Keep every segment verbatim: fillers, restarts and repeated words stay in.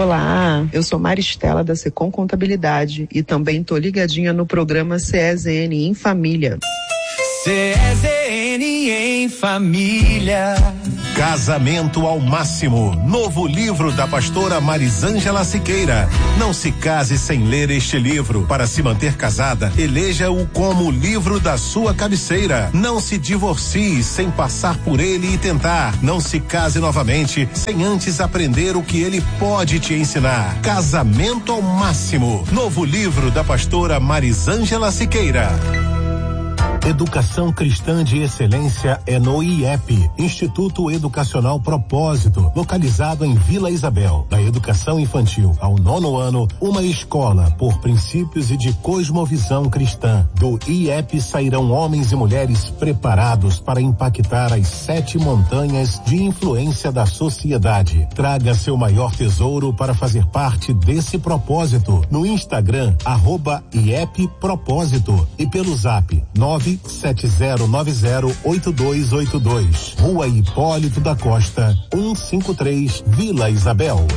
Olá, eu sou Maristela da Secom Contabilidade e também tô ligadinha no programa C S N em Família. C S N em Família. Casamento ao Máximo, novo livro da pastora Marisângela Siqueira. Não se case sem ler este livro. Para se manter casada, eleja-o como livro da sua cabeceira. Não se divorcie sem passar por ele e tentar. Não se case novamente sem antes aprender o que ele pode te ensinar. Casamento ao Máximo, novo livro da pastora Marisângela Siqueira. Educação cristã de excelência é no I E P, Instituto Educacional Propósito, localizado em Vila Isabel. Da educação infantil ao nono ano, uma escola por princípios e de cosmovisão cristã. Do I E P sairão homens e mulheres preparados para impactar as sete montanhas de influência da sociedade. Traga seu maior tesouro para fazer parte desse propósito no Instagram, arroba I E P Propósito, e pelo zap nove sete zero nove zero oito dois oito dois. Rua Hipólito da Costa, cento e cinquenta e três, Vila Isabel.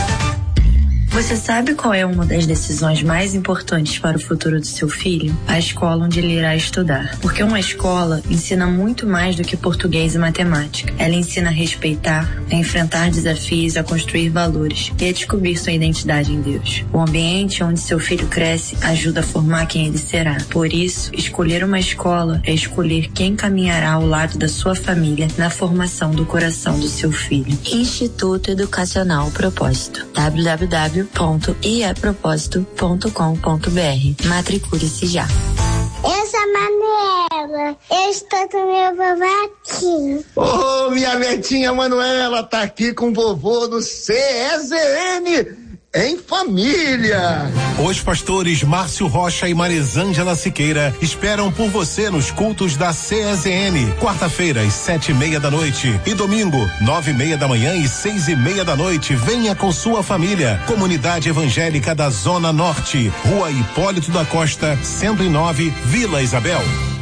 Você sabe qual é uma das decisões mais importantes para o futuro do seu filho? A escola onde ele irá estudar. Porque uma escola ensina muito mais do que português e matemática. Ela ensina a respeitar, a enfrentar desafios, a construir valores e a descobrir sua identidade em Deus. O ambiente onde seu filho cresce ajuda a formar quem ele será. Por isso, escolher uma escola é escolher quem caminhará ao lado da sua família na formação do coração do seu filho. Instituto Educacional Propósito. w w w ponto i e propósito ponto com ponto b r. Matricule-se já. Eu sou a Manuela, eu estou com meu vovô aqui. Ô, oh, minha netinha Manuela tá aqui com o vovô do C S N em Família. Os pastores Márcio Rocha e Marisângela Siqueira esperam por você nos cultos da C S N. Quarta-feira, às sete e meia da noite. E domingo, nove e meia da manhã e seis e meia da noite. Venha com sua família. Comunidade Evangélica da Zona Norte. Rua Hipólito da Costa, cento e nove, Vila Isabel.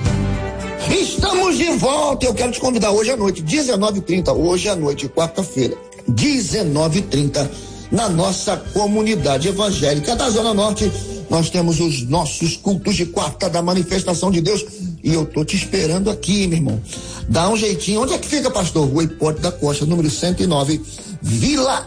Estamos de volta. Eu quero te convidar hoje à noite, dezenove e trinta. Hoje à noite, quarta-feira, dezenove e trinta. Na nossa comunidade evangélica da Zona Norte, nós temos os nossos cultos de quarta da manifestação de Deus. E eu tô te esperando aqui, meu irmão. Dá um jeitinho. Onde é que fica, pastor? Rua Hipólito da Costa, número cento e nove, Vila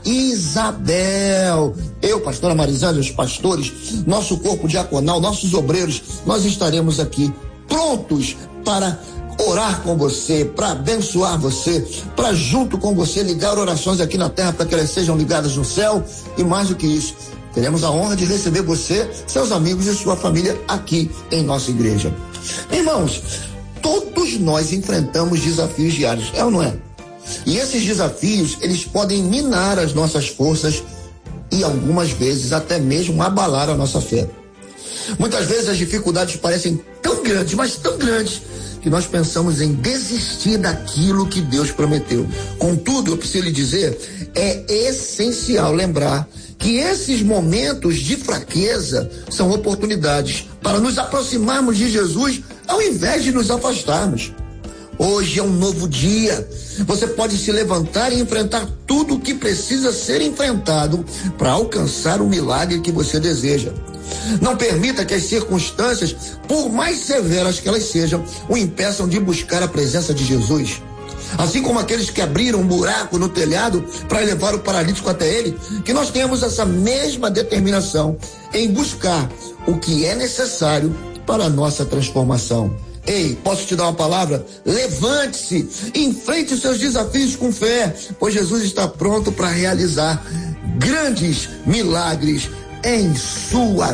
Isabel. Eu, pastora Marisângela, os pastores, nosso corpo diaconal, nossos obreiros, nós estaremos aqui prontos para orar com você, para abençoar você, para junto com você ligar orações aqui na terra para que elas sejam ligadas no céu. E mais do que isso, teremos a honra de receber você, seus amigos e sua família aqui em nossa igreja. Irmãos, todos nós enfrentamos desafios diários, é ou não é? E esses desafios, eles podem minar as nossas forças e algumas vezes até mesmo abalar a nossa fé. Muitas vezes as dificuldades parecem tão grandes, mas tão grandes, que nós pensamos em desistir daquilo que Deus prometeu. Contudo, eu preciso lhe dizer, é essencial lembrar que esses momentos de fraqueza são oportunidades para nos aproximarmos de Jesus ao invés de nos afastarmos. Hoje é um novo dia. Você pode se levantar e enfrentar tudo o que precisa ser enfrentado para alcançar o milagre que você deseja. Não permita que as circunstâncias, por mais severas que elas sejam, o impeçam de buscar a presença de Jesus. Assim como aqueles que abriram um buraco no telhado para levar o paralítico até ele, que nós tenhamos essa mesma determinação em buscar o que é necessário para a nossa transformação. Ei, posso te dar uma palavra? Levante-se, enfrente os seus desafios com fé, pois Jesus está pronto para realizar grandes milagres em sua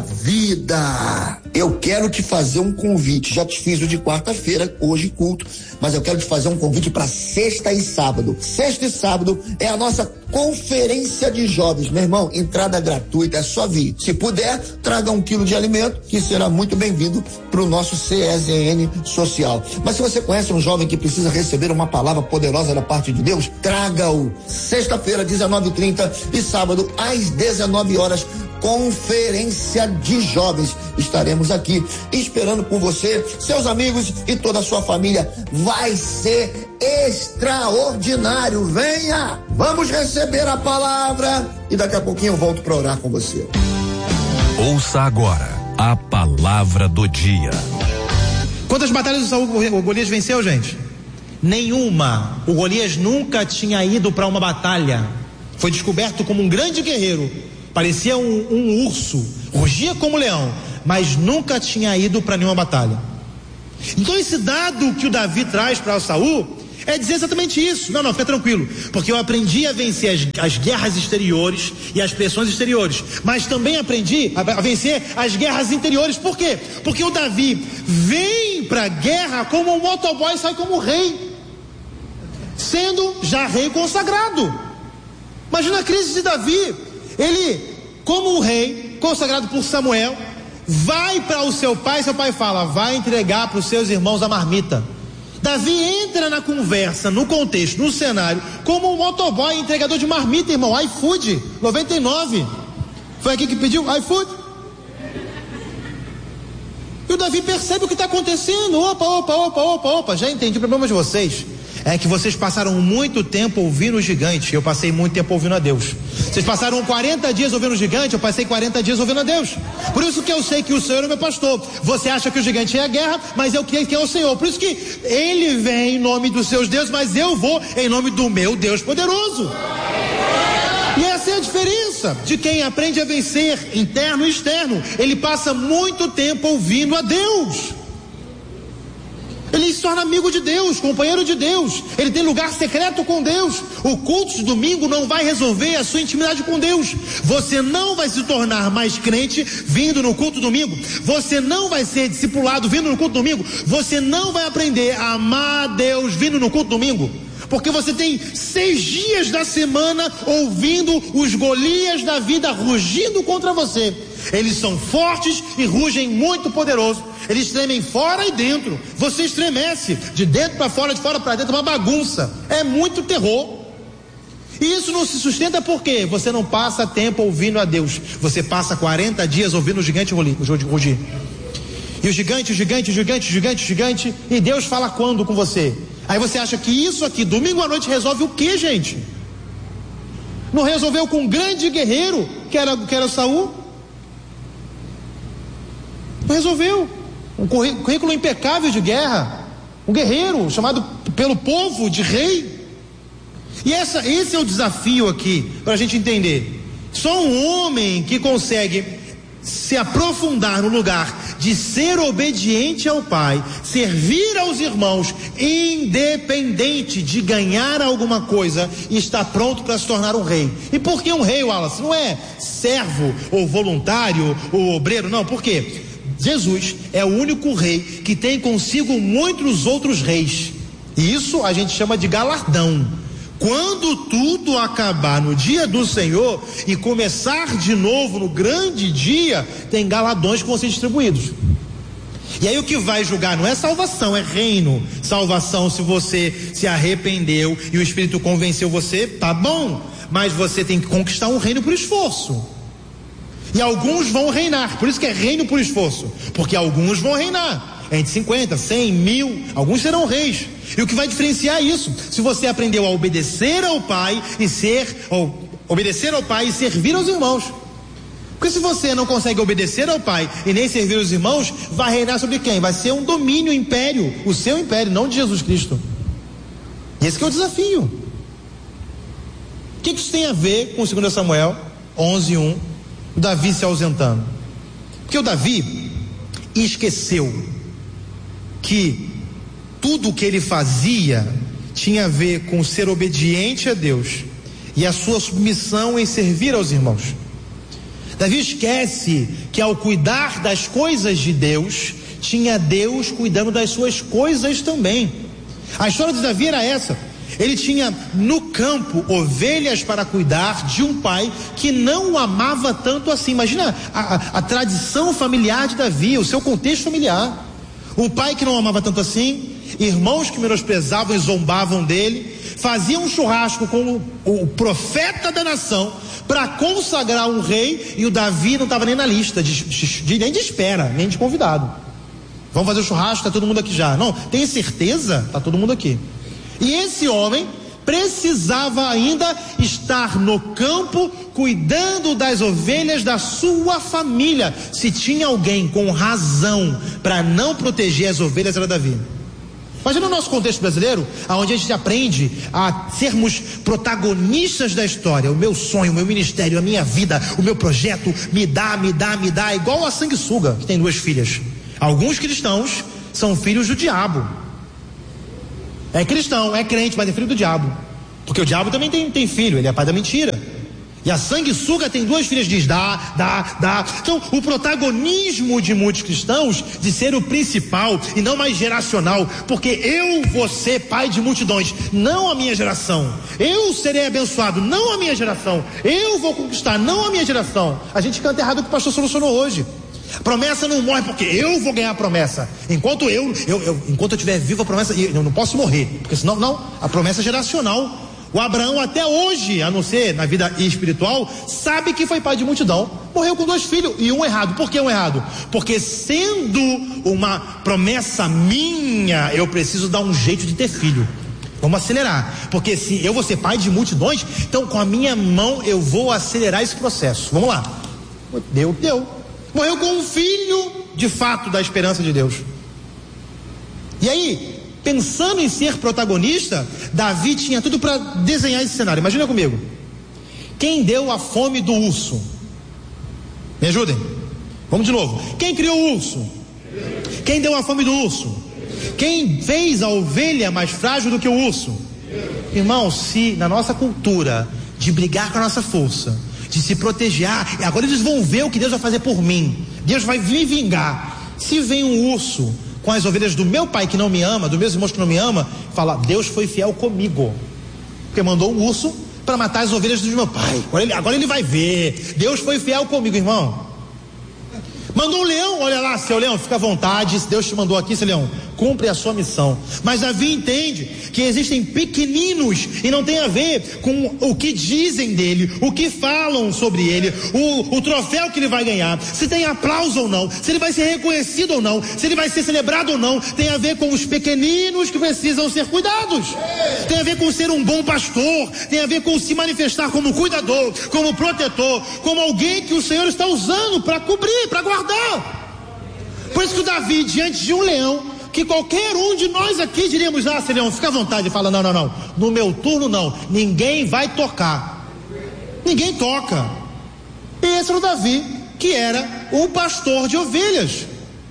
vida. Eu quero te fazer um convite, já te fiz o de quarta-feira, hoje culto, mas eu quero te fazer um convite para sexta e sábado. Sexta e sábado é a nossa conferência de jovens, meu irmão, entrada gratuita, é só vir. Se puder, traga um quilo de alimento, que será muito bem-vindo para o nosso C S N social. Mas se você conhece um jovem que precisa receber uma palavra poderosa da parte de Deus, traga-o. Sexta-feira, dezenove e trinta e sábado, às dezenove horas, conferência de jovens. Estaremos aqui esperando por você, seus amigos e toda a sua família. Vai ser extraordinário. Venha, vamos receber a palavra e daqui a pouquinho eu volto para orar com você. Ouça agora a palavra do dia. Quantas batalhas o Saul, o Golias venceu, gente? Nenhuma. O Golias nunca tinha ido para uma batalha. Foi descoberto como um grande guerreiro. Parecia um, um urso, rugia como um leão, mas nunca tinha ido para nenhuma batalha. Então esse dado que o Davi traz para o Saul é dizer exatamente isso. Não, não, fica tranquilo, porque eu aprendi a vencer as, as guerras exteriores e as pressões exteriores, mas também aprendi a, a vencer as guerras interiores. Por quê? Porque o Davi vem para a guerra como um motoboy, sai como rei, sendo já rei consagrado. Imagina a crise de Davi. Ele, como o rei consagrado por Samuel, vai para o seu pai. Seu pai fala: vai entregar para os seus irmãos a marmita. Davi entra na conversa, no contexto, no cenário, como um motoboy, entregador de marmita, irmão. iFood, noventa e nove. Foi aqui que pediu iFood. E o Davi percebe o que está acontecendo. Opa, opa, opa, opa, opa. Já entendi o problema de vocês. É que vocês passaram muito tempo ouvindo o gigante. Eu passei muito tempo ouvindo a Deus. Vocês passaram quarenta dias ouvindo o gigante. Eu passei quarenta dias ouvindo a Deus. Por isso que eu sei que o Senhor é meu pastor. Você acha que o gigante é a guerra, mas eu creio que é o Senhor. Por isso que ele vem em nome dos seus deuses, mas eu vou em nome do meu Deus poderoso. E essa é a diferença de quem aprende a vencer interno e externo. Ele passa muito tempo ouvindo a Deus. Ele se torna amigo de Deus, companheiro de Deus. Ele tem lugar secreto com Deus. O culto de domingo não vai resolver a sua intimidade com Deus. Você não vai se tornar mais crente vindo no culto domingo. Você não vai ser discipulado vindo no culto domingo. Você não vai aprender a amar a Deus vindo no culto domingo. Porque você tem seis dias da semana ouvindo os Golias da vida rugindo contra você. Eles são fortes e rugem muito poderoso. Eles tremem fora e dentro. Você estremece de dentro para fora, de fora para dentro, uma bagunça. É muito terror. E isso não se sustenta porque você não passa tempo ouvindo a Deus. Você passa quarenta dias ouvindo o gigante rugir. E o gigante, o gigante, o gigante, o gigante, o gigante. E Deus fala quando com você? Aí você acha que isso aqui, domingo à noite, resolve o que, gente? Não resolveu com um grande guerreiro, que era, que era Saul? Não resolveu. Um currículo impecável de guerra. Um guerreiro chamado pelo povo de rei. E essa, esse é o desafio aqui, para a gente entender. Só um homem que consegue se aprofundar no lugar de ser obediente ao pai, servir aos irmãos, independente de ganhar alguma coisa, e está pronto para se tornar um rei. E por que um rei, Wallace? Não é servo, ou voluntário, ou obreiro, não. Por quê? Jesus é o único rei que tem consigo muitos outros reis. E isso a gente chama de galardão. Quando tudo acabar no dia do Senhor e começar de novo no grande dia, tem galadões que vão ser distribuídos. E aí o que vai julgar não é salvação, é reino. Salvação, se você se arrependeu e o Espírito convenceu você, tá bom, mas você tem que conquistar um reino por esforço. E alguns vão reinar, por isso que é reino por esforço, porque alguns vão reinar. Entre cinquenta, cem, mil, alguns serão reis. E o que vai diferenciar isso? Se você aprendeu a obedecer ao pai e ser, ou obedecer ao pai e servir aos irmãos. Porque se você não consegue obedecer ao pai e nem servir aos irmãos, vai reinar sobre quem? Vai ser um domínio, um império, o seu império, não de Jesus Cristo. E esse que é o desafio. O que isso tem a ver com dois Samuel onze, um, o Davi se ausentando? Porque o Davi esqueceu que tudo o que ele fazia tinha a ver com ser obediente a Deus e a sua submissão em servir aos irmãos. Davi esquece que ao cuidar das coisas de Deus, tinha Deus cuidando das suas coisas também. A história de Davi era essa. Ele tinha no campo ovelhas para cuidar de um pai que não o amava tanto assim. Imagina a, a, a tradição familiar de Davi, o seu contexto familiar. Um pai que não amava tanto assim, irmãos que menosprezavam e zombavam dele, faziam um churrasco com o, o profeta da nação para consagrar um rei, e o Davi não estava nem na lista, de, de, nem de espera, nem de convidado. Vamos fazer o churrasco, está todo mundo aqui já. Não, tem certeza? Está todo mundo aqui. E esse homem precisava ainda estar no campo cuidando das ovelhas da sua família. Se tinha alguém com razão para não proteger as ovelhas, era Davi. Imagina o nosso contexto brasileiro, onde a gente aprende a sermos protagonistas da história. O meu sonho, o meu ministério, a minha vida, o meu projeto, me dá, me dá, me dá, igual a sanguessuga, que tem duas filhas. Alguns cristãos são filhos do diabo. É cristão, é crente, mas é filho do diabo. Porque o diabo também tem, tem filho, ele é pai da mentira. E a sanguessuga tem duas filhas, diz dá, dá, dá. Então o protagonismo de muitos cristãos de ser o principal e não mais geracional, porque eu vou ser pai de multidões, não a minha geração. Eu serei abençoado, não a minha geração. Eu vou conquistar, não a minha geração. A gente canta errado o que o pastor solucionou hoje. Promessa não morre porque eu vou ganhar a promessa. Enquanto eu, eu, eu enquanto eu estiver vivo a promessa, eu não posso morrer, porque senão não, a promessa é geracional. O Abraão até hoje, a não ser na vida espiritual, sabe que foi pai de multidão, morreu com dois filhos e um errado. Por que um errado? Porque sendo uma promessa minha, eu preciso dar um jeito de ter filho. Vamos acelerar, porque se eu vou ser pai de multidões, então com a minha mão eu vou acelerar esse processo. Vamos lá. Deu, deu. Morreu com um filho, de fato, da esperança de Deus. E aí, pensando em ser protagonista, Davi tinha tudo para desenhar esse cenário. Imagina comigo. Quem deu a fome do urso? Me ajudem. Vamos de novo. Quem criou o urso? Quem deu a fome do urso? Quem fez a ovelha mais frágil do que o urso? Irmão, se na nossa cultura de brigar com a nossa força, de se proteger, ah, agora eles vão ver o que Deus vai fazer por mim, Deus vai me vingar. Se vem um urso com as ovelhas do meu pai que não me ama, dos meus irmãos que não me ama, fala, Deus foi fiel comigo, porque mandou um urso para matar as ovelhas do meu pai. Agora ele, agora ele vai ver, Deus foi fiel comigo, irmão. Mandou um leão, olha lá, seu leão, fica à vontade, se Deus te mandou aqui, seu leão, cumpre a sua missão. Mas Davi entende que existem pequeninos e não tem a ver com o que dizem dele, o que falam sobre ele, o, o troféu que ele vai ganhar, se tem aplauso ou não, se ele vai ser reconhecido ou não, se ele vai ser celebrado ou não. Tem a ver com os pequeninos que precisam ser cuidados, tem a ver com ser um bom pastor, tem a ver com se manifestar como cuidador, como protetor, como alguém que o Senhor está usando para cobrir, para guardar. Por isso que o Davi, diante de um leão, que qualquer um de nós aqui diríamos, ah, seu leão, fica à vontade, fala, não, não, não, no meu turno não, ninguém vai tocar, ninguém toca. E esse era o Davi, que era um pastor de ovelhas,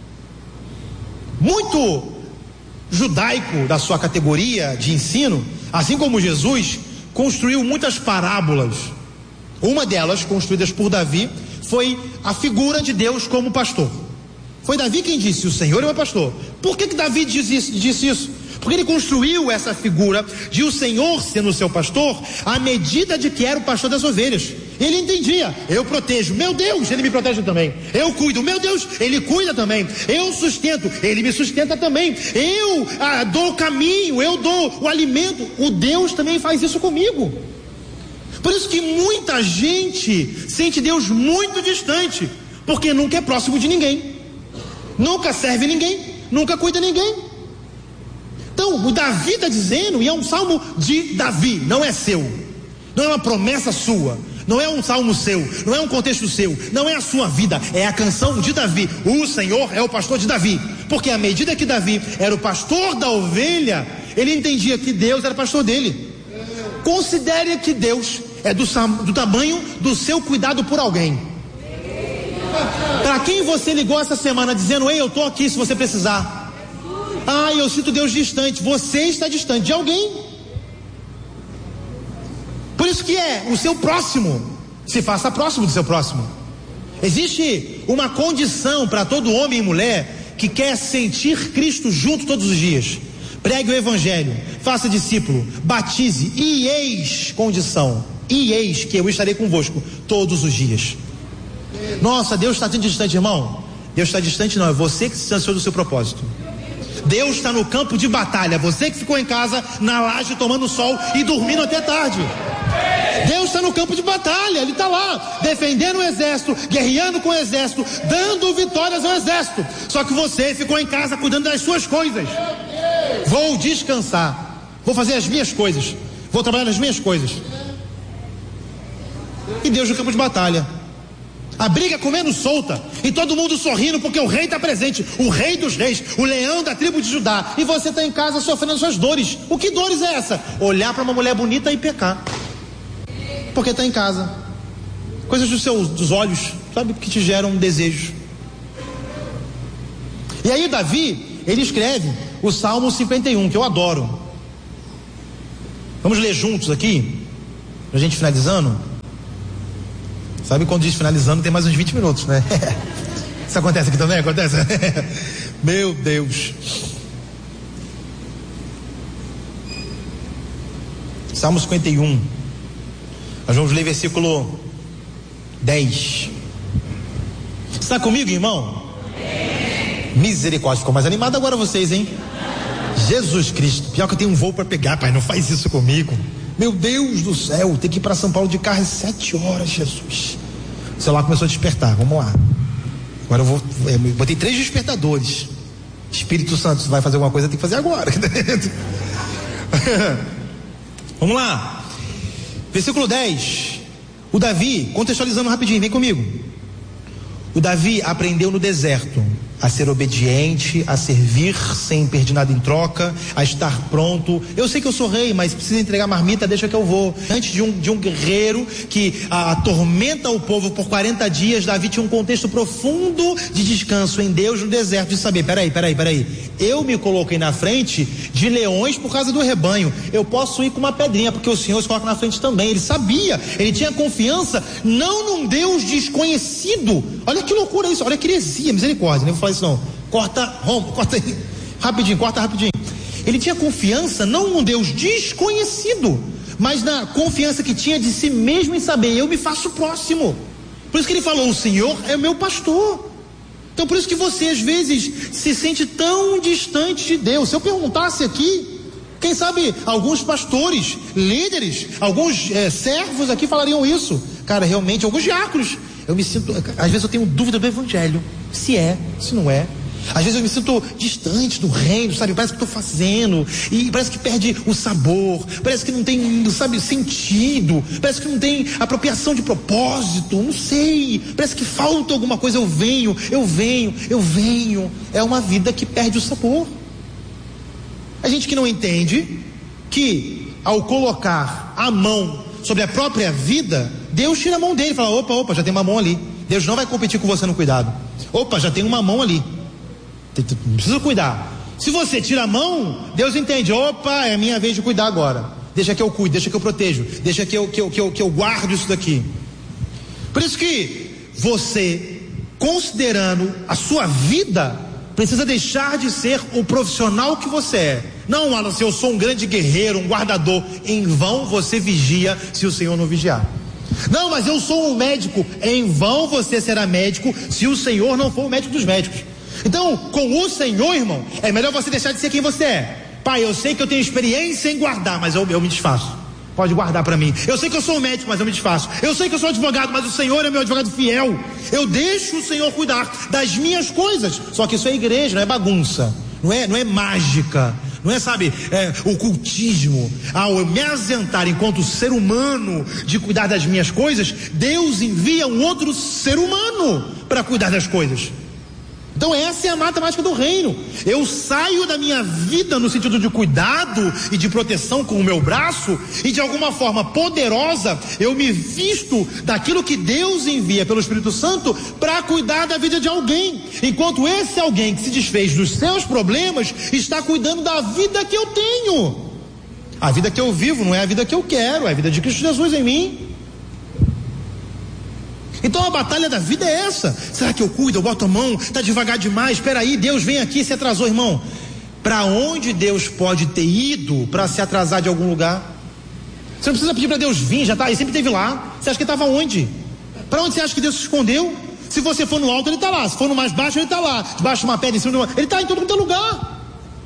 muito judaico da sua categoria de ensino, assim como Jesus construiu muitas parábolas. Uma delas, construídas por Davi, foi a figura de Deus como pastor. Foi Davi quem disse, o Senhor é meu pastor. Por que que Davi disse isso? Disse isso? Porque ele construiu essa figura de o Senhor sendo o seu pastor, à medida de que era o pastor das ovelhas. Ele entendia, eu protejo, meu Deus, ele me protege também. Eu cuido, meu Deus, ele cuida também. Eu sustento, ele me sustenta também. Eu ah, dou o caminho, eu dou o alimento. O Deus também faz isso comigo. Por isso que muita gente sente Deus muito distante, porque nunca é próximo de ninguém, nunca serve ninguém, nunca cuida ninguém. Então o Davi está dizendo, e é um salmo de Davi, não é seu, não é uma promessa sua, não é um salmo seu, não é um contexto seu, não é a sua vida, é a canção de Davi. O Senhor é o pastor de Davi, porque à medida que Davi era o pastor da ovelha, ele entendia que Deus era pastor dele. Considere que Deus é do, do tamanho do seu cuidado por alguém. Para quem você ligou essa semana dizendo, ei, eu estou aqui se você precisar. Ah, eu sinto Deus distante. Você está distante de alguém. Por isso que é o seu próximo, se faça próximo do seu próximo. Existe uma condição para todo homem e mulher que quer sentir Cristo junto todos os dias. Pregue o evangelho, faça discípulo, batize, e eis condição, e eis que eu estarei convosco todos os dias. Nossa, Deus está tão distante, irmão. Deus está distante não, é você que se distanciou do seu propósito. Deus está no campo de batalha. Você que ficou em casa na laje tomando sol e dormindo até tarde. Deus está no campo de batalha, Ele está lá, defendendo o exército, guerreando com o exército, dando vitórias ao exército. Só que você ficou em casa cuidando das suas coisas. Vou descansar, vou fazer as minhas coisas, vou trabalhar nas minhas coisas. E Deus no campo de batalha. A briga comendo solta, e todo mundo sorrindo porque o rei está presente, o rei dos reis, o leão da tribo de Judá. E você está em casa sofrendo suas dores. O que dores é essa? Olhar para uma mulher bonita e pecar. Porque está em casa. Coisas dos seus dos olhos, sabe, que te geram desejo. E aí Davi, ele escreve o Salmo cinquenta e um, que eu adoro. Vamos ler juntos aqui, a gente finalizando. Sabe quando diz finalizando, tem mais uns vinte minutos, né? Isso acontece aqui também? Acontece? Meu Deus. Salmo cinquenta e um. Nós vamos ler versículo dez. Está comigo, irmão? Misericórdia, ficou mais animado agora vocês, hein? Jesus Cristo, pior que eu tenho um voo para pegar, pai, não faz isso comigo. Meu Deus do céu, tem que ir para São Paulo de carro às sete horas, Jesus. O celular começou a despertar, vamos lá. Agora eu vou, eu botei três despertadores. Espírito Santo, se vai fazer alguma coisa, tem que fazer agora. Vamos lá. Versículo dez. O Davi, contextualizando rapidinho, vem comigo. O Davi aprendeu no deserto a ser obediente, a servir sem pedir nada em troca, a estar pronto. Eu sei que eu sou rei, mas precisa entregar marmita, deixa que eu vou. Antes de um, de um guerreiro que a, atormenta o povo por quarenta dias, Davi tinha um contexto profundo de descanso em Deus no deserto, de saber, peraí, peraí, peraí, eu me coloquei na frente de leões por causa do rebanho, eu posso ir com uma pedrinha, porque o Senhor se coloca na frente também. Ele sabia, ele tinha confiança, não num Deus desconhecido. Olha que loucura isso, olha que heresia, misericórdia, não vou falar isso não, corta, rompe, corta aí, rapidinho, corta rapidinho. Ele tinha confiança não num Deus desconhecido, mas na confiança que tinha de si mesmo em saber, eu me faço próximo. Por isso que ele falou, o Senhor é o meu pastor. Então por isso que você às vezes se sente tão distante de Deus. Se eu perguntasse aqui, quem sabe alguns pastores, líderes, alguns é, servos aqui falariam isso. Cara, realmente, alguns diáconos, eu me sinto, às vezes eu tenho dúvida do evangelho, se é, se não é. Às vezes eu me sinto distante do reino, sabe, parece que estou fazendo, e parece que perde o sabor, parece que não tem, sabe, sentido, parece que não tem apropriação de propósito, não sei, parece que falta alguma coisa. Eu venho, eu venho, eu venho, é uma vida que perde o sabor. A gente que não entende que ao colocar a mão sobre a própria vida, Deus tira a mão dele e fala, opa, opa, já tem uma mão ali, Deus não vai competir com você no cuidado, opa, já tem uma mão ali, não precisa cuidar. Se você tira a mão, Deus entende, opa, é minha vez de cuidar agora, deixa que eu cuide, deixa que eu protejo, deixa que eu, que eu, que eu, que eu guardo isso daqui. Por isso que você, considerando a sua vida, precisa deixar de ser o profissional que você é. Não, Alan, se eu sou um grande guerreiro, um guardador, em vão você vigia se o Senhor não vigiar. Não, mas eu sou um médico, em vão você será médico se o Senhor não for o médico dos médicos. Então, com o Senhor, irmão, é melhor você deixar de ser quem você é. Pai, eu sei que eu tenho experiência em guardar, mas eu, eu me desfaço. Pode guardar para mim. Eu sei que eu sou um médico, mas eu me desfaço. Eu sei que eu sou advogado, mas o Senhor é meu advogado fiel. Eu deixo o Senhor cuidar das minhas coisas. Só que isso é igreja, não é bagunça, não é, não é mágica, não é, sabe, é, ocultismo. Ao eu me ausentar enquanto ser humano de cuidar das minhas coisas, Deus envia um outro ser humano para cuidar das coisas. Então essa é a matemática do reino. Eu saio da minha vida no sentido de cuidado e de proteção com o meu braço, e de alguma forma poderosa eu me visto daquilo que Deus envia pelo Espírito Santo para cuidar da vida de alguém, enquanto esse alguém que se desfez dos seus problemas está cuidando da vida que eu tenho. A vida que eu vivo não é a vida que eu quero, é a vida de Cristo Jesus em mim. Então a batalha da vida é essa. Será que eu cuido, eu boto a mão, está devagar demais, espera aí, Deus vem aqui, se atrasou, irmão. Para onde Deus pode ter ido para se atrasar de algum lugar? Você não precisa pedir para Deus vir, já está, ele sempre esteve lá. Você acha que ele estava onde? Para onde você acha que Deus se escondeu? Se você for no alto, ele está lá. Se for no mais baixo, ele está lá. Debaixo de uma pedra, em cima de uma... ele está em todo quanto é lugar.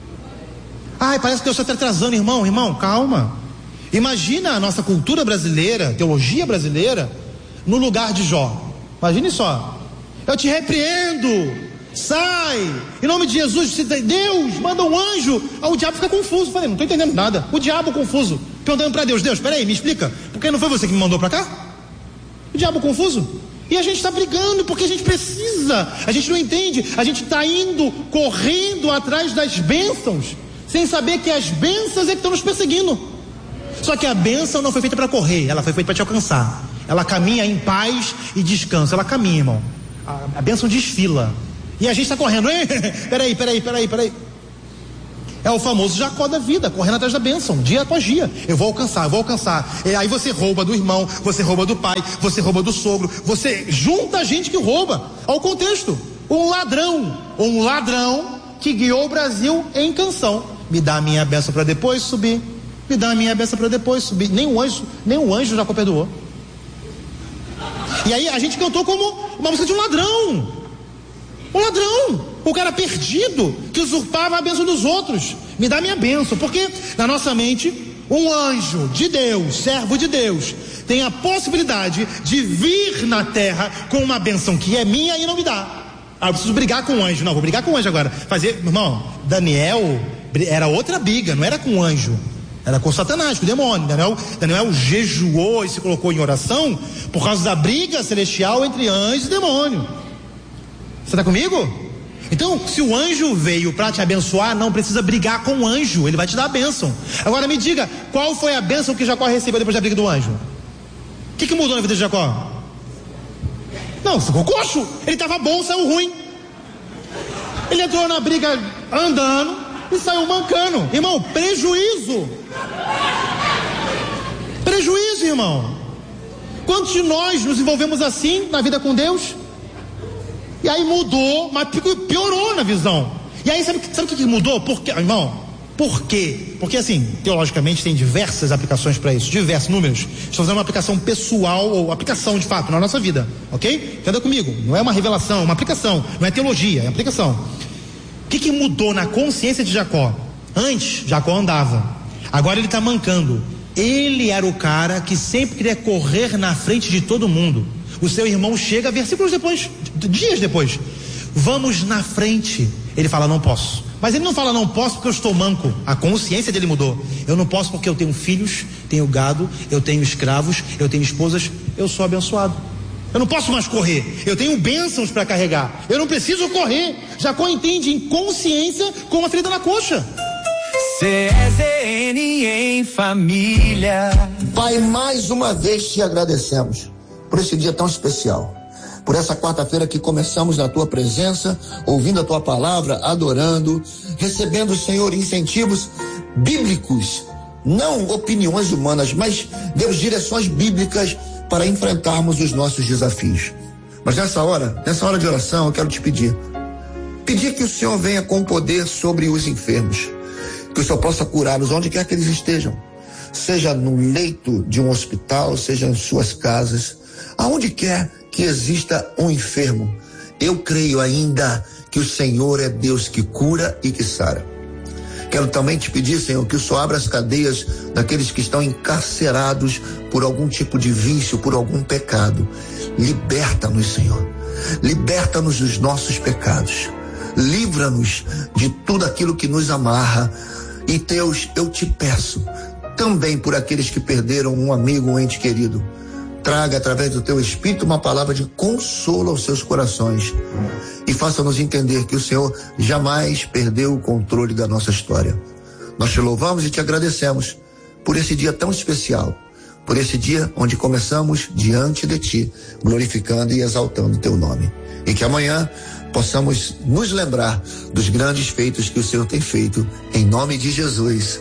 Ai, parece que Deus está te atrasando, irmão. Irmão, calma. Imagina a nossa cultura brasileira, teologia brasileira, no lugar de Jó. Imagine só. Eu te repreendo. Sai. Em nome de Jesus, Deus manda um anjo. Aí o diabo fica confuso. Falei, não estou entendendo nada. O diabo confuso. Perguntando para Deus, Deus, peraí, me explica. Porque não foi você que me mandou para cá? O diabo confuso. E a gente está brigando porque a gente precisa. A gente não entende. A gente está indo, correndo atrás das bênçãos, sem saber que as bênçãos é que estão nos perseguindo. Só que a bênção não foi feita para correr, ela foi feita para te alcançar. Ela caminha em paz e descanso. Ela caminha, irmão. A, a bênção desfila. E a gente está correndo. Peraí, peraí, peraí, peraí. É o famoso Jacó da vida, correndo atrás da bênção, dia após dia. Eu vou alcançar, eu vou alcançar. E aí você rouba do irmão, você rouba do pai, você rouba do sogro, você junta gente que rouba. Ao contexto, um ladrão, um ladrão que guiou o Brasil em canção. Me dá a minha bênção para depois subir. Me dá a minha bênção para depois subir. Nem um anjo, nem um anjo Jacó perdoou. E aí a gente cantou como uma música de um ladrão. Um ladrão. O cara perdido, que usurpava a bênção dos outros. Me dá minha bênção. Porque na nossa mente, um anjo de Deus, servo de Deus, tem a possibilidade de vir na terra com uma bênção que é minha e não me dá. Ah, eu preciso brigar com o anjo. Não, vou brigar com o anjo agora. Fazer, irmão, Daniel era outra briga, não era com o anjo. Era com Satanás, com o demônio. Daniel, Daniel jejuou e se colocou em oração por causa da briga celestial entre anjo e demônio. Você está comigo? Então, se o anjo veio para te abençoar, não precisa brigar com o anjo, ele vai te dar a bênção. Agora me diga, qual foi a bênção que Jacó recebeu depois da briga do anjo? O que, que mudou na vida de Jacó? Não, ficou coxo. Ele estava bom, saiu ruim. Ele entrou na briga andando e saiu mancando. Irmão, prejuízo. Prejuízo, irmão. Quantos de nós nos envolvemos assim na vida com Deus? E aí mudou, mas piorou na visão. E aí sabe, sabe o que mudou? Por quê, irmão? Por quê? Porque assim, teologicamente tem diversas aplicações para isso, diversos números. Estou fazendo uma aplicação pessoal, ou aplicação de fato na nossa vida, ok? Entenda comigo, não é uma revelação, é uma aplicação, não é teologia, é aplicação. O que, que mudou na consciência de Jacó? Antes, Jacó andava, agora ele está mancando. Ele era o cara que sempre queria correr na frente de todo mundo. O seu irmão chega, versículos depois, dias depois, vamos na frente. Ele fala, não posso. Mas ele não fala, não posso porque eu estou manco. A consciência dele mudou. Eu não posso porque eu tenho filhos, tenho gado, eu tenho escravos, eu tenho esposas, eu sou abençoado. Eu não posso mais correr, eu tenho bênçãos para carregar, eu não preciso correr. Jacó entende em consciência com uma ferida na coxa. C S N em família. Pai, mais uma vez te agradecemos por esse dia tão especial, por essa quarta-feira que começamos na tua presença, ouvindo a tua palavra, adorando, recebendo, Senhor, incentivos bíblicos, não opiniões humanas, mas, Deus, direções bíblicas para enfrentarmos os nossos desafios. Mas nessa hora, nessa hora de oração, eu quero te pedir, pedir que o Senhor venha com poder sobre os enfermos, que o Senhor possa curá-los onde quer que eles estejam, seja no leito de um hospital, seja em suas casas, aonde quer que exista um enfermo, eu creio ainda que o Senhor é Deus que cura e que sara. Quero também te pedir, Senhor, que o Senhor abra as cadeias daqueles que estão encarcerados por algum tipo de vício, por algum pecado. Liberta-nos, Senhor. Liberta-nos dos nossos pecados. Livra-nos de tudo aquilo que nos amarra. E Deus, eu te peço, também por aqueles que perderam um amigo, um ente querido, traga através do teu Espírito uma palavra de consolo aos seus corações e faça-nos entender que o Senhor jamais perdeu o controle da nossa história. Nós te louvamos e te agradecemos por esse dia tão especial, por esse dia onde começamos diante de ti, glorificando e exaltando o teu nome. E que amanhã possamos nos lembrar dos grandes feitos que o Senhor tem feito, em nome de Jesus.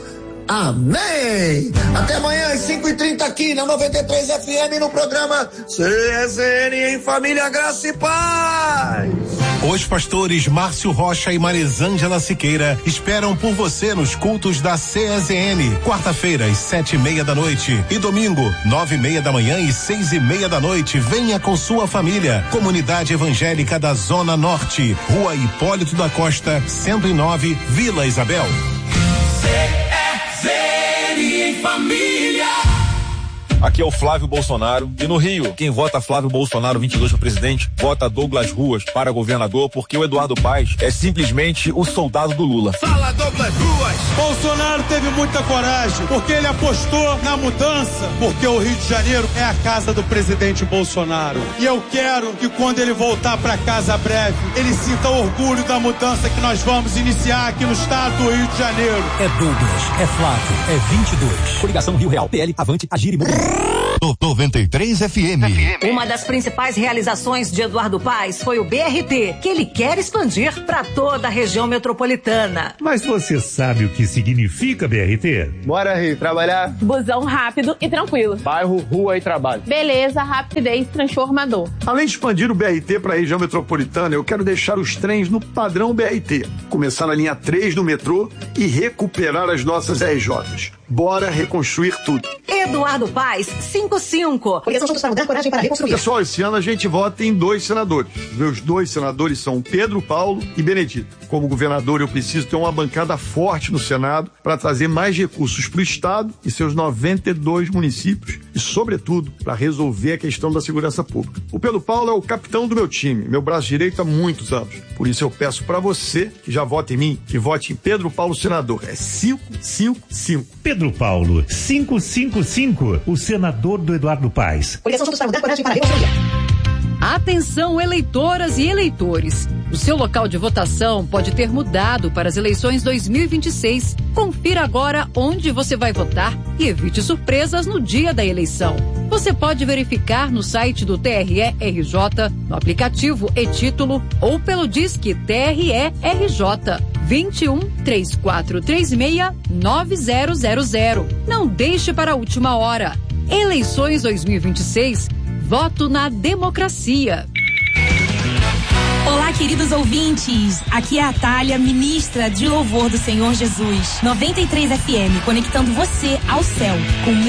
Amém! Até amanhã às cinco e trinta aqui na noventa e três F M no programa C S N em Família, Graça e Paz. Os pastores Márcio Rocha e Marisângela Siqueira esperam por você nos cultos da C S N, quarta-feira às sete e meia da noite e domingo, nove e meia da manhã e seis e meia da noite. Venha com sua família. Comunidade Evangélica da Zona Norte, Rua Hipólito da Costa, cento e nove, Vila Isabel. família. Aqui é o Flávio Bolsonaro e no Rio, quem vota Flávio Bolsonaro vinte e dois para presidente, vota Douglas Ruas para governador, porque o Eduardo Paes é simplesmente o soldado do Lula. Fala, Douglas Ruas! Bolsonaro teve muita coragem, porque ele apostou na mudança, porque o Rio de Janeiro é a casa do presidente Bolsonaro. E eu quero que quando ele voltar para casa breve, ele sinta orgulho da mudança que nós vamos iniciar aqui no estado do Rio de Janeiro. É Douglas, é Flávio, é vinte e dois. Coligação Rio Real, P L, Avante, Agir e Movimento. noventa e três F M. Uma das principais realizações de Eduardo Paes foi o B R T, que ele quer expandir para toda a região metropolitana. Mas você sabe o que significa B R T? Bora, Rio, trabalhar. Busão rápido e tranquilo. Bairro, rua e trabalho. Beleza, rapidez, transformador. Além de expandir o B R T para a região metropolitana, eu quero deixar os trens no padrão B R T. Começar na linha três do metrô e recuperar as nossas R Js. Bora reconstruir tudo. Eduardo Paes, cinco cinco. Coligação Juntos para Mudar, coragem para reconstruir. Pessoal, esse ano a gente vota em dois senadores. Meus dois senadores são Pedro Paulo e Benedito. Como governador, eu preciso ter uma bancada forte no Senado para trazer mais recursos para o Estado e seus noventa e dois municípios e, sobretudo, para resolver a questão da segurança pública. O Pedro Paulo é o capitão do meu time, meu braço direito há muitos anos. Por isso eu peço para você, que já vota em mim, que vote em Pedro Paulo senador. É cinco cinco cinco. Pedro Paulo, cinco cinco cinco, o senador do Eduardo Paes. Coligação Juntos para Mudar, coragem para reconstruir. Atenção, eleitoras e eleitores. O seu local de votação pode ter mudado para as eleições dois mil e vinte e seis. Confira agora onde você vai votar e evite surpresas no dia da eleição. Você pode verificar no site do T R E R J, no aplicativo e-Título ou pelo Disque T R E R J vinte e um, três quatro três seis, nove zero zero zero. Não deixe para a última hora. Eleições dois mil e vinte e seis. Voto na democracia. Olá, queridos ouvintes. Aqui é a Thalia, ministra de louvor do Senhor Jesus. noventa e três F M, conectando você ao céu com